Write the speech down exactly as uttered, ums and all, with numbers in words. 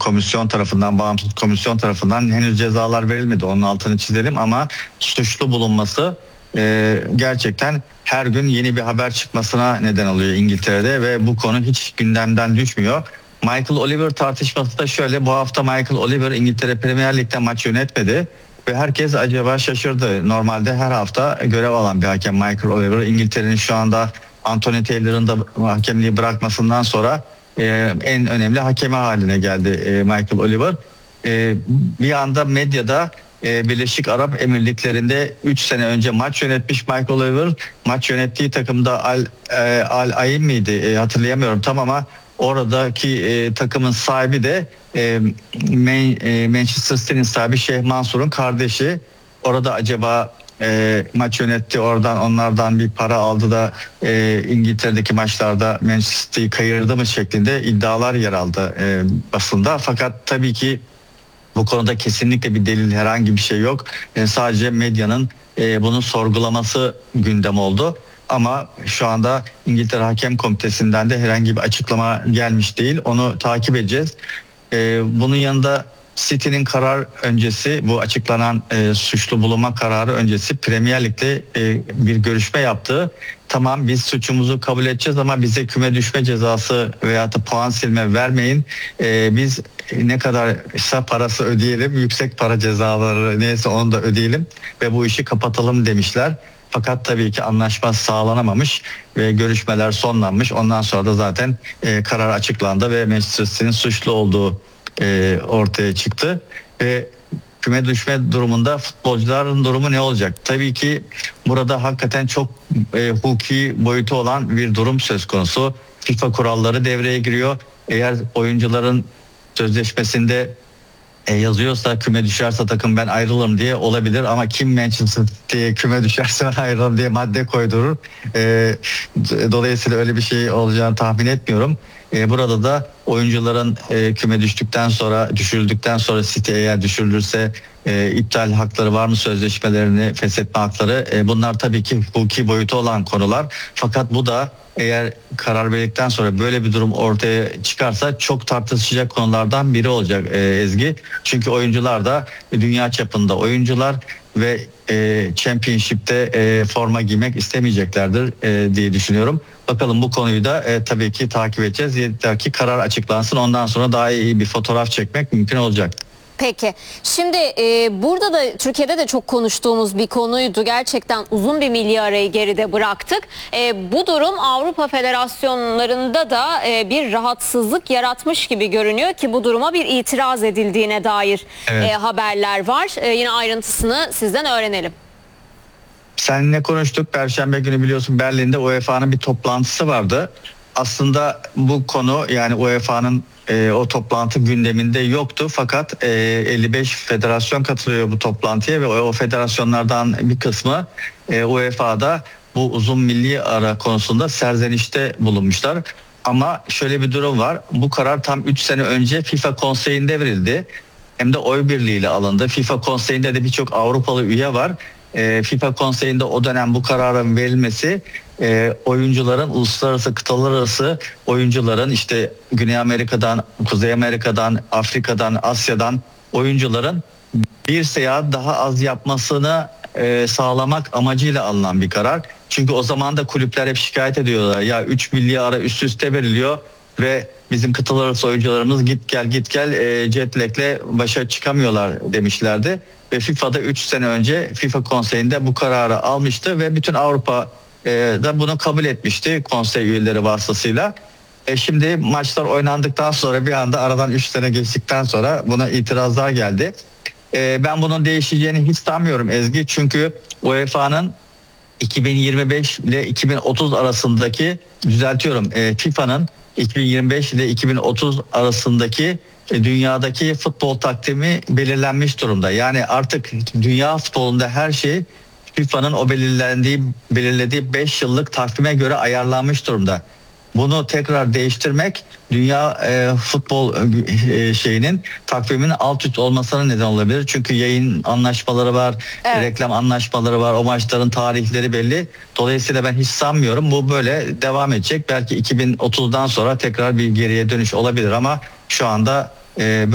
komisyon tarafından, bağımsız komisyon tarafından henüz cezalar verilmedi. Onun altını çizelim ama suçlu bulunması e, gerçekten her gün yeni bir haber çıkmasına neden oluyor İngiltere'de ve bu konu hiç gündemden düşmüyor. Michael Oliver tartışması da şöyle: bu hafta Michael Oliver İngiltere Premier Lig'de maç yönetmedi ve herkes acaba şaşırdı. Normalde her hafta görev alan bir hakem Michael Oliver. İngiltere'nin şu anda Anthony Taylor'ın da hakemliği bırakmasından sonra e, en önemli hakemi haline geldi e, Michael Oliver. E, bir anda medyada e, Birleşik Arap Emirlikleri'nde üç sene önce maç yönetmiş Michael Oliver, maç yönettiği takımda Al, e, Al Ain miydi e, hatırlayamıyorum tam ama oradaki e, takımın sahibi de e, Man, e, Manchester City'nin sahibi Şeyh Mansur'un kardeşi. Orada acaba e, maç yönetti, oradan onlardan bir para aldı da e, İngiltere'deki maçlarda Manchester City'yi kayırdı mı şeklinde iddialar yer aldı e, basında. Fakat tabii ki bu konuda kesinlikle bir delil, herhangi bir şey yok. E, sadece medyanın e, bunu sorgulaması gündem oldu. Ama şu anda İngiltere Hakem Komitesi'nden de herhangi bir açıklama gelmiş değil. Onu takip edeceğiz. Ee, bunun yanında City'nin karar öncesi, bu açıklanan e, suçlu bulunma kararı öncesi Premier Lig'de e, bir görüşme yaptı. Tamam, biz suçumuzu kabul edeceğiz ama bize küme düşme cezası veya da puan silme vermeyin. E, biz ne kadarsa parası ödeyelim, yüksek para cezaları neyse onu da ödeyelim ve bu işi kapatalım demişler. Fakat tabii ki anlaşma sağlanamamış ve görüşmeler sonlanmış. Ondan sonra da zaten e, karar açıklandı ve Manchester City'nin suçlu olduğu e, ortaya çıktı. Ve küme düşme durumunda futbolcuların durumu ne olacak? Tabii ki burada hakikaten çok e, hukuki boyutu olan bir durum söz konusu. FIFA kuralları devreye giriyor. Eğer oyuncuların sözleşmesinde E yazıyorsa küme düşerse takım ben ayrılırım diye olabilir ama kim Manchester City'ye küme düşerse ben ayrılırım diye madde koydurur. E, dolayısıyla öyle bir şey olacağını tahmin etmiyorum. E, burada da oyuncuların e, küme düştükten sonra, düşürüldükten sonra City eğer düşürülürse e, iptal hakları var mı, sözleşmelerini feshetme hakları? E, bunlar tabii ki hukuki boyutu olan konular. Fakat bu da eğer karar verdikten sonra böyle bir durum ortaya çıkarsa çok tartışacak konulardan biri olacak e, Ezgi. Çünkü oyuncular da dünya çapında oyuncular ve e, Championship'te e, forma giymek istemeyeceklerdir e, diye düşünüyorum. Bakalım, bu konuyu da e, tabii ki takip edeceğiz. Yeter ki karar açıklansın, ondan sonra daha iyi bir fotoğraf çekmek mümkün olacak. Peki. Şimdi e, burada da Türkiye'de de çok konuştuğumuz bir konuydu. Gerçekten uzun bir milli arayı geride bıraktık. E, bu durum Avrupa Federasyonlarında da e, bir rahatsızlık yaratmış gibi görünüyor ki bu duruma bir itiraz edildiğine dair evet. e, haberler var. E, yine ayrıntısını sizden öğrenelim. Seninle konuştuk. Perşembe günü biliyorsun Berlin'de U E F A'nın bir toplantısı vardı. Aslında bu konu, yani U E F A'nın e, o toplantı gündeminde yoktu. Fakat e, elli beş federasyon katılıyor bu toplantıya ve o, o federasyonlardan bir kısmı e, U E F A'da bu uzun milli ara konusunda serzenişte bulunmuşlar. Ama şöyle bir durum var. Bu karar tam üç sene önce FIFA Konseyi'nde verildi. Hem de oy birliğiyle alındı. FIFA Konseyi'nde de birçok Avrupalı üye var. E, FIFA Konseyi'nde o dönem bu kararın verilmesi e, oyuncuların, uluslararası, kıtalar arası oyuncuların, işte Güney Amerika'dan, Kuzey Amerika'dan, Afrika'dan, Asya'dan oyuncuların bir seyahat daha az yapmasını e, sağlamak amacıyla alınan bir karar. Çünkü o zaman da kulüpler hep şikayet ediyorlar. Ya üç milli ara üst üste veriliyor ve bizim kıtalar arası oyuncularımız git gel git gel e, jet lag'le başa çıkamıyorlar demişlerdi. Ve FIFA'da üç sene önce FIFA Konseyi'nde bu kararı almıştı ve bütün Avrupa e, da bunu kabul etmişti konsey üyeleri vasıtasıyla. E şimdi maçlar oynandıktan sonra bir anda aradan üç sene geçtikten sonra buna itirazlar geldi. E, ben bunun değişeceğini hiç sanmıyorum Ezgi. Çünkü U E F A'nın iki bin yirmi beş ile iki bin otuz arasındaki, düzeltiyorum, e, FIFA'nın iki bin yirmi beş ile iki bin otuz arasındaki e, dünyadaki futbol takvimi belirlenmiş durumda. Yani artık dünya futbolunda her şey FIFA'nın o belirlendiği belirlediği beş yıllık takvime göre ayarlanmış durumda. Bunu tekrar değiştirmek dünya e, futbol e, şeyinin takviminin alt üst olmasına neden olabilir. Çünkü yayın anlaşmaları var, evet. reklam anlaşmaları var, o maçların tarihleri belli. Dolayısıyla ben hiç sanmıyorum bu böyle devam edecek. Belki iki bin otuzdan sonra tekrar bir geriye dönüş olabilir ama şu anda e,